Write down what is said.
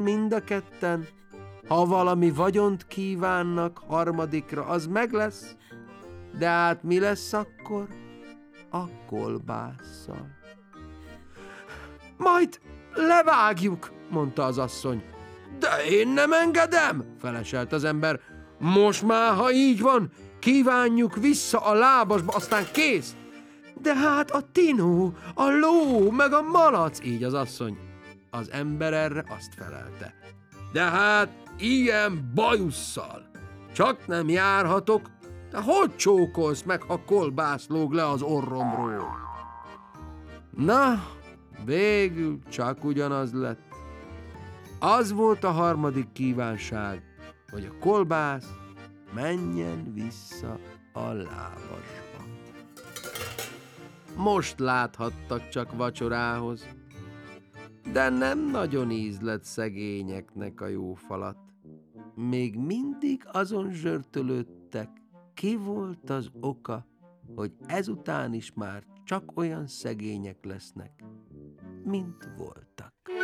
mind a ketten. Ha valami vagyont kívánnak harmadikra, az meg lesz. De hát mi lesz akkor? A kolbásszal. Majd levágjuk, mondta az asszony. De én nem engedem, feleselt az ember. Most már, ha így van, kívánjuk vissza a lábasba, aztán kész. De hát a tinó, a ló, meg a malac, így az asszony. Az ember erre azt felelte. De hát ilyen bajusszal csak nem járhatok, de hogy csókolsz meg, ha kolbász lóg le az orromról? Na, végül csak ugyanaz lett. Az volt a harmadik kívánság, hogy a kolbász menjen vissza a lábasba. Most láthattak csak vacsorához, de nem nagyon ízlett szegényeknek a jó falat. Még mindig azon zsörtölődtek, ki volt az oka, hogy ezután is már csak olyan szegények lesznek, mint voltak.